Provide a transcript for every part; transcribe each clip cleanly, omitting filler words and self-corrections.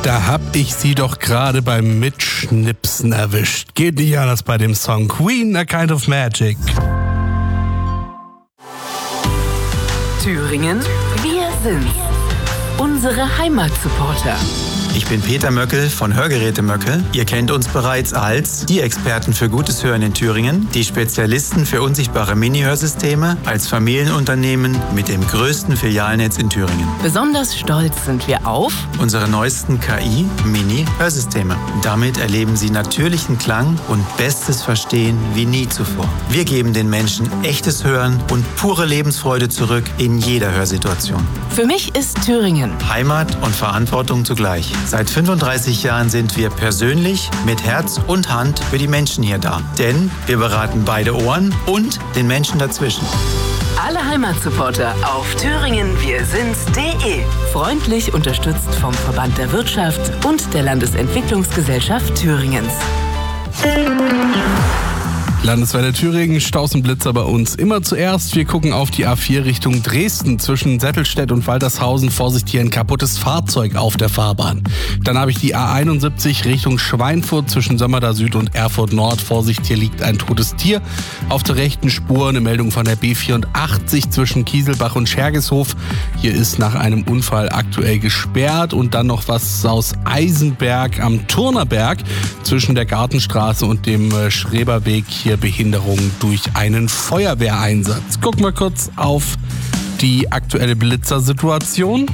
Da hab ich sie doch gerade beim Mitschnipsen erwischt. Geht nicht anders bei dem Song Queen, A Kind of Magic. Thüringen, wir sind's. Unsere Heimatsupporter. Ich bin Peter Möckel von Hörgeräte Möckel. Ihr kennt uns bereits als die Experten für gutes Hören in Thüringen, die Spezialisten für unsichtbare Mini-Hörsysteme, als Familienunternehmen mit dem größten Filialnetz in Thüringen. Besonders stolz sind wir auf Unsere neuesten KI-Mini-Hörsysteme. Damit erleben Sie natürlichen Klang und bestes Verstehen wie nie zuvor. Wir geben den Menschen echtes Hören und pure Lebensfreude zurück in jeder Hörsituation. Für mich ist Thüringen Heimat und Verantwortung zugleich. Seit 35 Jahren sind wir persönlich mit Herz und Hand für die Menschen hier da. Denn wir beraten beide Ohren und den Menschen dazwischen. alle Heimatsupporter auf thüringenwirsind's.de. Freundlich unterstützt vom Verband der Wirtschaft und der Landesentwicklungsgesellschaft Thüringens. Landeswelle Thüringen, Staus und Blitzer bei uns immer zuerst. Wir gucken auf die A4 Richtung Dresden. Zwischen Settelstedt und Waltershausen Vorsicht, hier ein kaputtes Fahrzeug auf der Fahrbahn. Dann habe ich die A71 Richtung Schweinfurt zwischen Sömmerda Süd und Erfurt Nord. Vorsicht, hier liegt ein totes Tier. Auf der rechten Spur eine Meldung von der B84 zwischen Kieselbach und Schergeshof. Hier ist nach einem Unfall aktuell gesperrt. Und dann noch was aus Eisenberg am Turnerberg zwischen der Gartenstraße und dem Schreberweg. Hier Behinderung durch einen Feuerwehreinsatz. Gucken wir kurz auf die aktuelle Blitzersituation.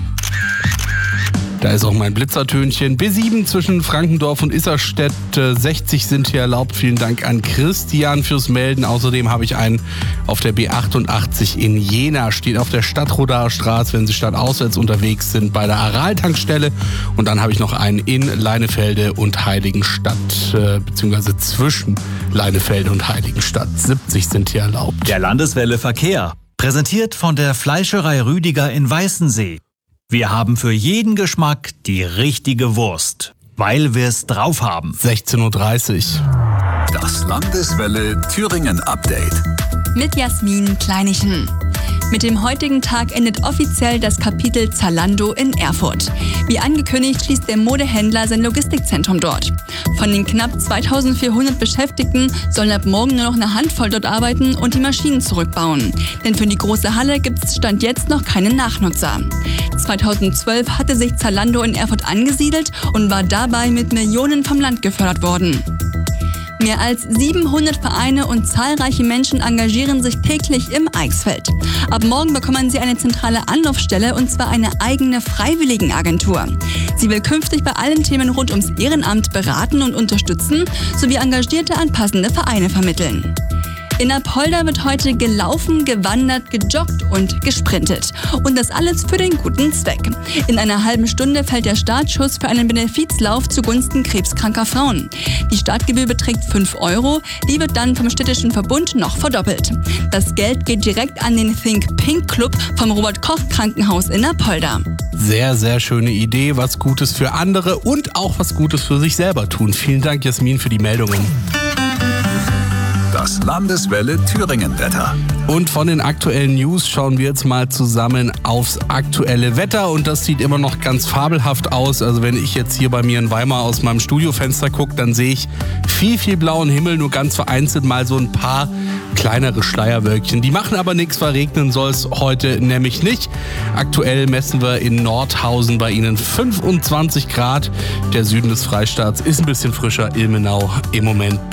Da ist auch mein Blitzertönchen. B7 zwischen Frankendorf und Isserstedt. 60 sind hier erlaubt. Vielen Dank an Christian fürs Melden. Außerdem habe ich einen auf der B88 in Jena. Steht auf der Stadtrodaer Straße, wenn Sie stadtauswärts unterwegs sind, bei der Aral-Tankstelle. Und dann habe ich noch einen in Leinefelde und Heiligenstadt, beziehungsweise zwischen Leinefelde und Heiligenstadt. 70 sind hier erlaubt. Der Landeswelle Verkehr. Präsentiert von der Fleischerei Rüdiger in Weißensee. Wir haben für jeden Geschmack die richtige Wurst, weil wir es drauf haben. 16:30 Uhr. Das Landeswelle Thüringen Update. Mit Jasmin Kleinichen. Mit dem heutigen Tag endet offiziell das Kapitel Zalando in Erfurt. Wie angekündigt schließt der Modehändler sein Logistikzentrum dort. Von den knapp 2400 Beschäftigten sollen ab morgen nur noch eine Handvoll dort arbeiten und die Maschinen zurückbauen. Denn für die große Halle gibt es Stand jetzt noch keine Nachnutzer. 2012 hatte sich Zalando in Erfurt angesiedelt und war dabei mit Millionen vom Land gefördert worden. Mehr als 700 Vereine und zahlreiche Menschen engagieren sich täglich im Eichsfeld. Ab morgen bekommen sie eine zentrale Anlaufstelle und zwar eine eigene Freiwilligenagentur. Sie will künftig bei allen Themen rund ums Ehrenamt beraten und unterstützen, sowie Engagierte an passende Vereine vermitteln. In Apolda wird heute gelaufen, gewandert, gejoggt und gesprintet. Und das alles für den guten Zweck. In einer halben Stunde fällt der Startschuss für einen Benefizlauf zugunsten krebskranker Frauen. Die Startgebühr beträgt 5 €, die wird dann vom städtischen Verbund noch verdoppelt. Das Geld geht direkt an den Think Pink Club vom Robert-Koch-Krankenhaus in Apolda. Sehr, sehr schöne Idee, was Gutes für andere und auch was Gutes für sich selber tun. Vielen Dank, Jasmin, für die Meldungen. Das Landeswelle Thüringen Wetter. Und von den aktuellen News schauen wir jetzt mal zusammen aufs aktuelle Wetter und das sieht immer noch ganz fabelhaft aus. Also wenn ich jetzt hier bei mir in Weimar aus meinem Studiofenster gucke, dann sehe ich viel blauen Himmel, nur ganz vereinzelt mal so ein paar kleinere Schleierwölkchen. Die machen aber nichts, weil regnen soll es heute nämlich nicht. Aktuell messen wir in Nordhausen bei Ihnen 25 Grad. Der Süden des Freistaats ist ein bisschen frischer, Ilmenau im Moment